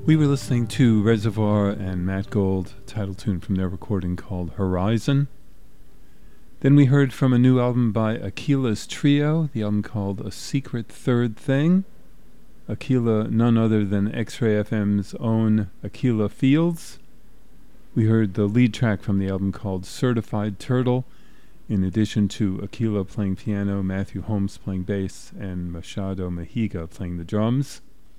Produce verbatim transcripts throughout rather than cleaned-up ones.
We were listening to Reservoir and Matt Gold, title tune from their recording called Horizon. Then we heard from a new album by Aquila's Trio, the album called A Secret Third Thing. Aquila, none other than X-Ray F M's own Aquila Fields. We heard the lead track from the album called Certified Turtle, in addition to Aquila playing piano, Matthew Holmes playing bass, and Machado Mahiga playing the drums.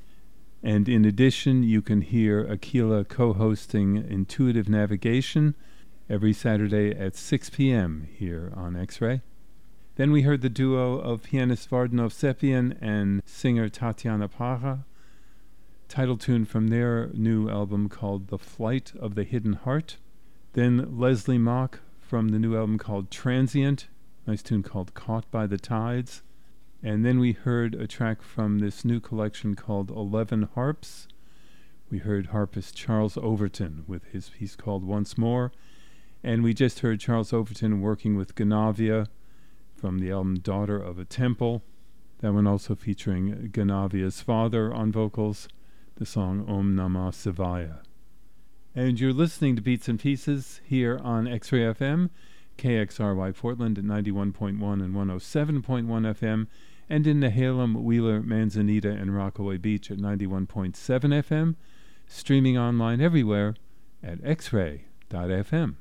And in addition, you can hear Aquila co-hosting Intuitive Navigation every Saturday at six p.m. here on X-Ray. Then we heard the duo of pianist Vardan Ovsepian and singer Tatiana Parra, title tune from their new album called The Flight of the Hidden Heart. Then Leslie Mock from the new album called Transient, nice tune called Caught by the Tides. And then we heard a track from this new collection called Eleven Harps. We heard harpist Charles Overton with his piece called Once More. And we just heard Charles Overton working with Ganavia from the album Daughter of a Temple. That one also featuring Ganavia's father on vocals, the song Om Namah Shivaya. And you're listening to Beats and Pieces here on X-Ray F M, K X R Y Portland at ninety-one point one and one oh seven point one F M, and in Nehalem, Wheeler, Manzanita, and Rockaway Beach at ninety-one point seven F M, streaming online everywhere at x ray dot f m.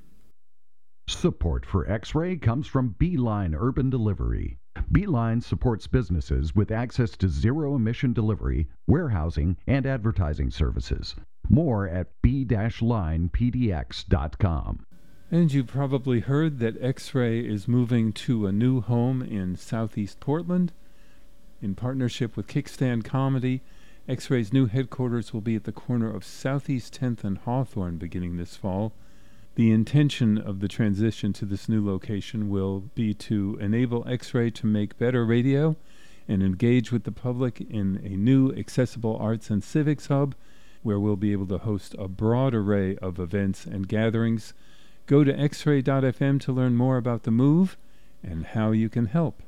Support for X-Ray comes from Beeline Urban Delivery. Beeline supports businesses with access to zero-emission delivery, warehousing, and advertising services. More at b dash line p d x dot com. And you've probably heard that X-Ray is moving to a new home in Southeast Portland. In partnership with Kickstand Comedy, X-Ray's new headquarters will be at the corner of Southeast tenth and Hawthorne beginning this fall. The intention of the transition to this new location will be to enable X-Ray to make better radio and engage with the public in a new accessible arts and civics hub where we'll be able to host a broad array of events and gatherings. Go to x ray dot f m to learn more about the move and how you can help.